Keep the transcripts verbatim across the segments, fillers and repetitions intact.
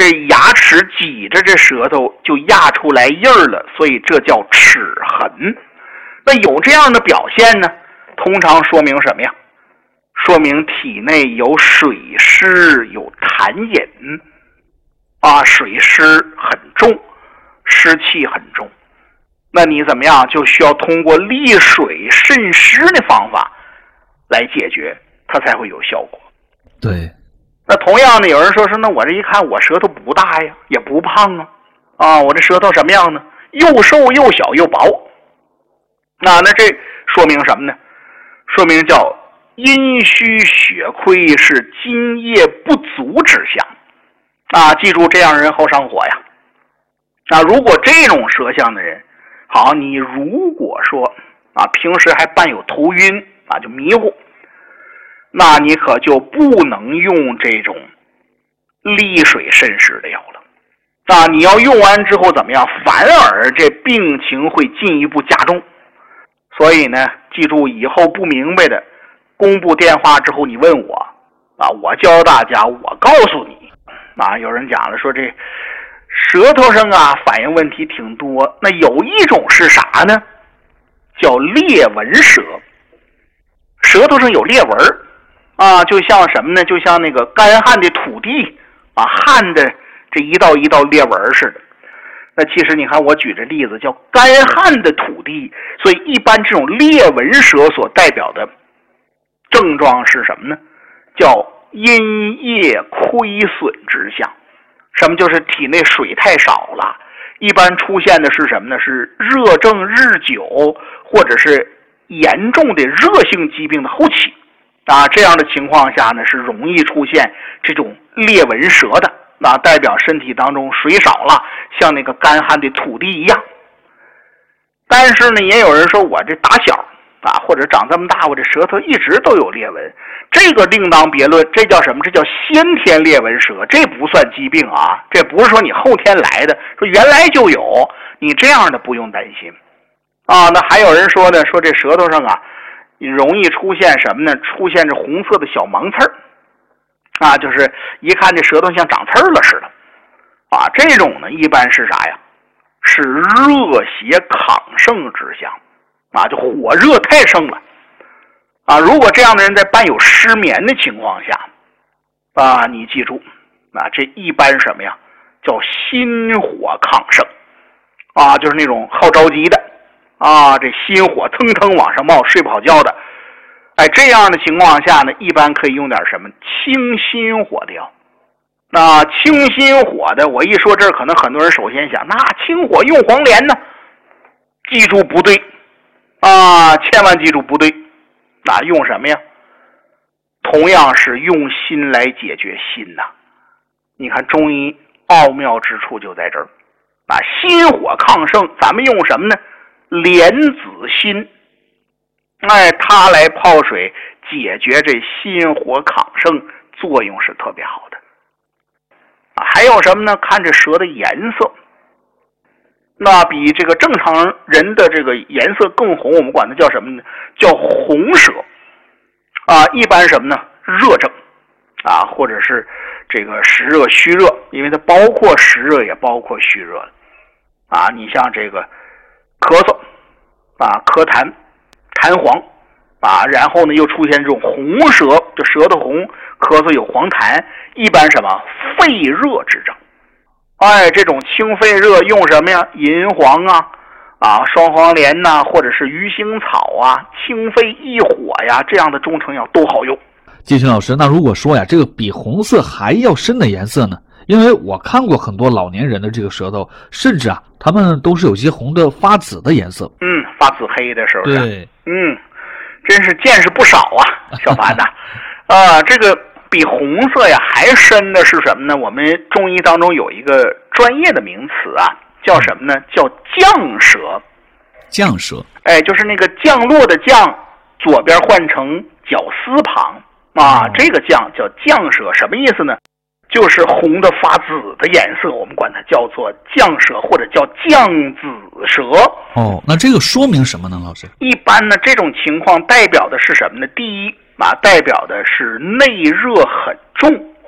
这牙齿挤着这舌头就压出来印儿了，所以这叫齿痕。那有这样的表现呢，通常说明什么呀？说明体内有水湿，有痰饮啊，水湿很重，湿气很重。那你怎么样？就需要通过利水渗湿的方法来解决，它才会有效果。 对。 那同样的，有人说是，那我这一看我舌头不大呀，也不胖啊，啊，我这舌头什么样呢？又瘦又小又薄。那那这说明什么呢？说明叫阴虚血亏，是津液不足之象啊！记住，这样人好上火呀。那如果这种舌象的人，好，你如果说啊，平时还伴有头晕啊，就迷糊，那你可就不能用这种利水渗湿的药了。啊，你要用完之后怎么样？反而这病情会进一步加重。所以呢，记住以后不明白的，公布电话之后你问我啊，我教大家，我告诉你啊。有人讲了说这舌头上啊反应问题挺多，那有一种是啥呢？叫裂纹舌。舌头上有裂纹啊，就像什么呢？就像那个干旱的土地啊，旱的这一道一道裂纹似的。那其实你看我举这例子叫干旱的土地，所以一般这种裂纹舌所代表的症状是什么呢？叫阴液亏损之象。什么？就是体内水太少了，一般出现的是什么呢？是热症日久，或者是严重的热性疾病的后期啊。这样的情况下呢，是容易出现这种裂纹舌的。那代表身体当中水少了，像那个干旱的土地一样。但是呢，也有人说我这打小啊，或者长这么大，我这舌头一直都有裂纹，这个另当别论。这叫什么？这叫先天裂纹舌，这不算疾病啊，这不是说你后天来的，说原来就有，你这样的不用担心啊。那还有人说呢，说这舌头上啊，容易出现什么呢？出现这红色的小芒刺儿。啊，就是一看这舌头像长刺儿了似的，啊，这种呢一般是啥呀？是热邪亢盛之象，啊，就火热太盛了，啊，如果这样的人在伴有失眠的情况下，啊，你记住，啊，这一般什么呀？叫心火亢盛，啊，就是那种好着急的，啊，这心火腾腾往上冒，睡不好觉的。哎，这样的情况下呢，一般可以用点什么清心火的药。那清心火的，我一说这儿，可能很多人首先想，那清火用黄连呢？记住不对啊，千万记住不对。那用什么呀？同样是用心来解决心呐。你看中医奥妙之处就在这儿啊，心火亢盛，咱们用什么呢？莲子心。哎，它来泡水解决这心火亢盛，作用是特别好的啊。还有什么呢？看这舌的颜色，那比这个正常人的这个颜色更红，我们管它叫什么呢？叫红舌啊。一般什么呢？热症啊，或者是这个实热虚热，因为它包括实热也包括虚热啊。你像这个咳嗽啊，咳痰痰黄啊，然后呢又出现这种红舌，就舌头红，咳嗽有黄痰，一般什么肺热之症。哎，这种清肺热用什么呀？银黄啊，啊双黄连呐、啊，或者是鱼腥草啊，清肺益火呀，这样的中成药都好用。 季群老师，那如果说呀，这个比红色还要深的颜色呢？因为我看过很多老年人的这个舌头，甚至啊，他们都是有些红的发紫的颜色。 嗯，发紫黑的是不是？ 对， 嗯，真是见识不少啊，小凡呐。啊，这个比红色呀还深的是什么呢？我们中医当中有一个专业的名词啊，叫什么呢？叫降舌。 降舌， 哎，就是那个降落的降，左边换成绞丝旁啊，这个降叫降舌，什么意思呢？就是红的发紫的颜色，我们管它叫做降舌，或者叫降紫舌。 哦，那这个说明什么呢，老师？ 一般呢，这种情况代表的是什么呢？第一啊，代表的是内热很重，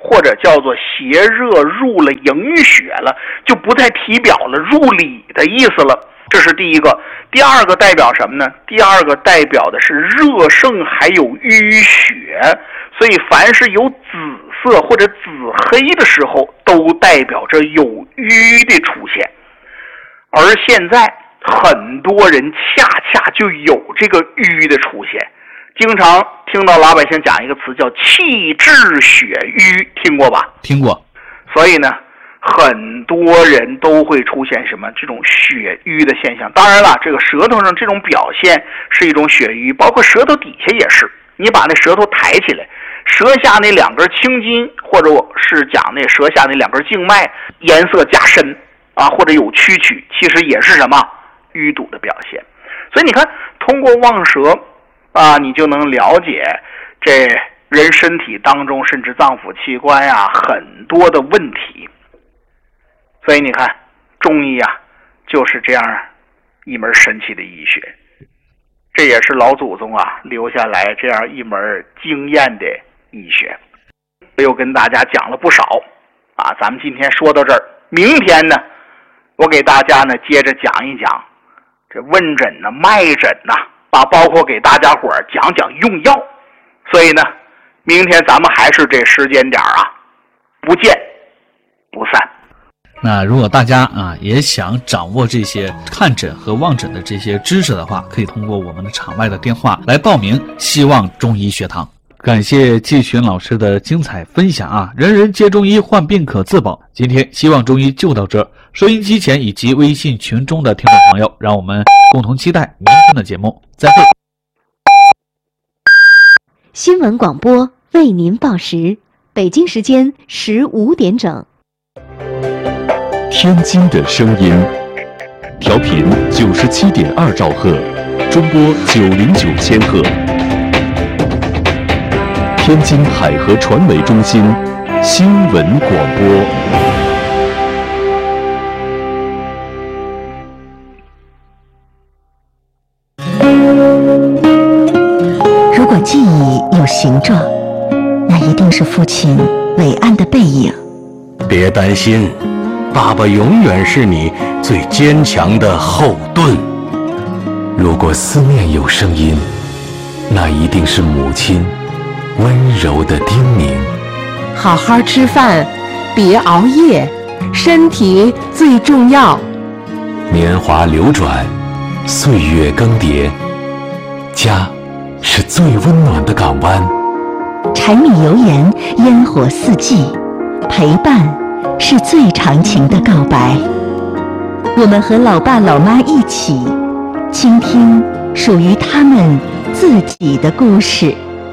或者叫做邪热入了营血了，就不再体表了，入里的意思了。这是第一个。第二个代表什么呢？第二个代表的是热盛还有淤血，所以凡是有紫色或者紫黑的时候，都代表着有瘀的出现。而现在很多人恰恰就有这个瘀的出现，经常听到老百姓讲一个词叫气滞血瘀，听过吧？ 听过。 所以呢，很多人都会出现什么这种血瘀的现象。当然了，这个舌头上这种表现是一种血瘀，包括舌头底下也是。你把那舌头抬起来，舌下那两根青筋，或者是讲那舌下那两根静脉颜色加深啊，或者有曲曲，其实也是什么淤堵的表现。所以你看，通过望舌啊，你就能了解这人身体当中甚至脏腑器官呀、啊、很多的问题。所以你看，中医啊就是这样一门神奇的医学，这也是老祖宗啊留下来这样一门惊艳的医学。又跟大家讲了不少啊，咱们今天说到这儿，明天呢，我给大家呢接着讲一讲这问诊呢、脉诊呐，啊，包括给大家伙儿讲讲用药。所以呢，明天咱们还是这时间点啊，不见不散。 那如果大家啊也想掌握这些看诊和望诊的这些知识的话，可以通过我们的场外的电话来报名希望中医学堂。感谢季群老师的精彩分享啊！人人皆中医，患病可自保。今天希望中医就到这儿，收音机前以及微信群中的听众朋友，让我们共同期待明天的节目，再会。 新闻广播为您报时，北京时间十五点整。 天津的声音，调频九十七点二兆赫，中波九零九千赫。天津海河传媒中心新闻广播。 如果记忆有形状，那一定是父亲伟岸的背影。 别担心，爸爸永远是你最坚强的后盾。 如果思念有声音，那一定是母亲温柔的叮咛。 好好吃饭，别熬夜，身体最重要。 年华流转，岁月更迭，家是最温暖的港湾。 柴米油盐，烟火四季，陪伴是最长情的告白。我们和老爸老妈一起倾听属于他们自己的故事。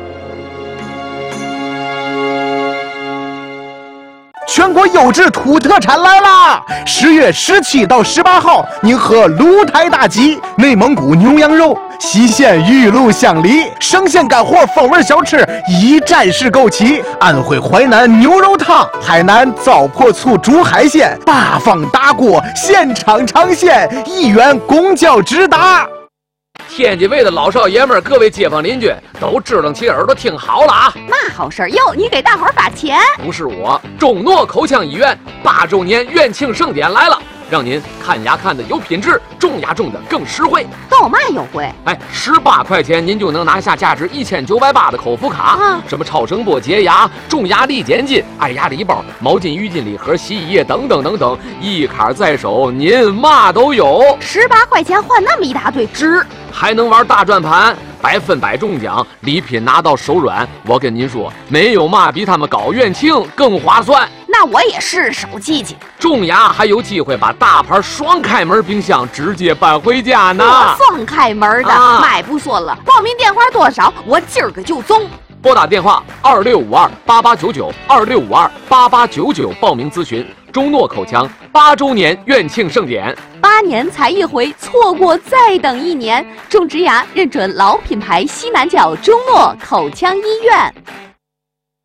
全国优质土特产来啦！十月十七到十八号，宁河鹿台大集，内蒙古牛羊肉，西县玉露香梨，生鲜干货风味小吃一站式购齐。安徽淮南牛肉汤，海南糟粕醋煮海鲜，八方大锅现场尝鲜，一元公交直达。 天津卫的老少爷们儿，各位街坊邻居都支棱起耳朵听好了啊！ 嘛好事儿哟？你给大伙儿发钱？ 不是我，中诺口腔医院八周年院庆盛典来了，让您看牙看的有品质，种牙种的更实惠。 都有嘛优惠？ 哎，十八块钱您就能拿下价值一千九百八的口服卡，啊、什么超声波洁牙、种牙力减筋、爱牙礼包、毛巾、浴巾礼盒、洗衣液等等等等，一卡在手，您嘛都有。 十八块钱换那么一大堆，值！ 还能玩大转盘，百分百中奖，礼品拿到手软。我跟您说，没有嘛比他们搞院庆更划算。 那我也是手记记。 种牙还有机会把大牌双开门冰箱直接搬回家呢。 双开门的，啊、买不说了。报名电话多少？我今儿个就中。 拨打电话二六五二八八九九二六五二八八九九报名咨询中诺口腔八周年院庆盛典。 八年才一回，错过再等一年。种植牙认准老品牌西南角中诺口腔医院。